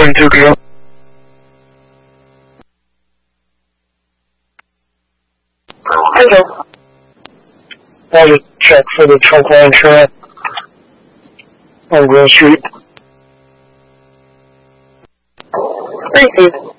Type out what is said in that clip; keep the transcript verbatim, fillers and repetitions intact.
One two Kilo. Hello. I'll just check for the trunk line trail on Grove Street. Thank you.